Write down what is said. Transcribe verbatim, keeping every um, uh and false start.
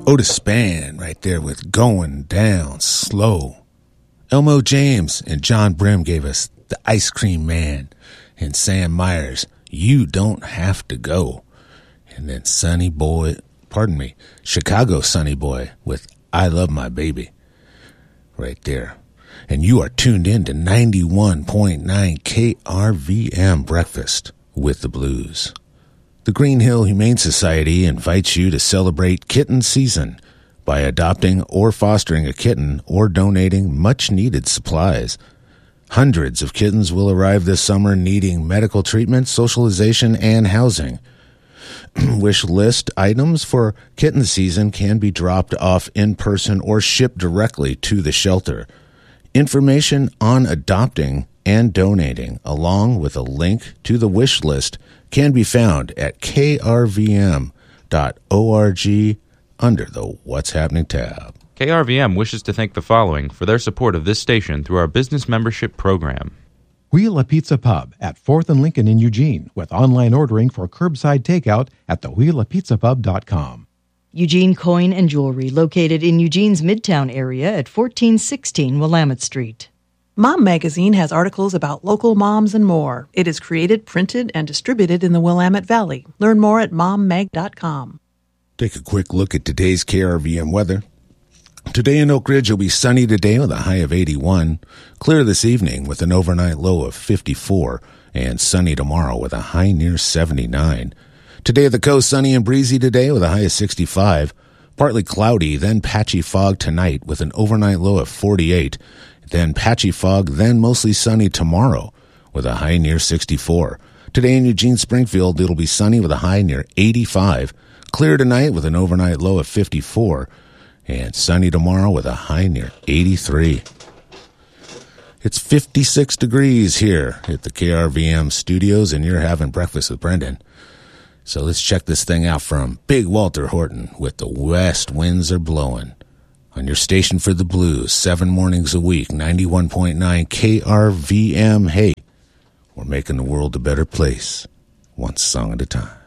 Otis Spann right there with Going Down Slow. Elmo James and John Brim gave us The Ice Cream Man, and Sam Myers, You Don't Have to Go. And then Sonny Boy, pardon me, Chicago Sonny Boy with I Love My Baby right there. And you are tuned in to ninety-one point nine K R V M Breakfast with the Blues. The Green Hill Humane Society invites you to celebrate kitten season by adopting or fostering a kitten or donating much-needed supplies. Hundreds of kittens will arrive this summer needing medical treatment, socialization, and housing. Wish list items for kitten season can be dropped off in person or shipped directly to the shelter. Information on adopting and donating, along with a link to the wish list, can be found at k r v m dot org under the What's Happening tab. K R V M wishes to thank the following for their support of this station through our business membership program. Wheel a Pizza Pub at fourth and Lincoln in Eugene with online ordering for curbside takeout at the wheel a pizza pub dot com. Eugene Coin and Jewelry, located in Eugene's Midtown area at fourteen sixteen Willamette Street. Mom Magazine has articles about local moms and more. It is created, printed, and distributed in the Willamette Valley. Learn more at mom mag dot com. Take a quick look at today's K R V M weather. Today in Oak Ridge, it'll be sunny today with a high of eighty-one. Clear this evening with an overnight low of fifty-four. And sunny tomorrow with a high near seventy-nine. Today at the coast, sunny and breezy today with a high of sixty-five. Partly cloudy, then patchy fog tonight with an overnight low of forty-eight. Then patchy fog, then mostly sunny tomorrow with a high near sixty-four. Today in Eugene, Springfield, it'll be sunny with a high near eighty-five. Clear tonight with an overnight low of fifty-four. And sunny tomorrow with a high near eighty-three. It's fifty-six degrees here at the K R V M studios, and you're having breakfast with Brendan. So let's check this thing out from Big Walter Horton with The West Winds Are Blowing. On your station for the blues, seven mornings a week, ninety-one point nine K R V M. Hey, we're making the world a better place, one song at a time.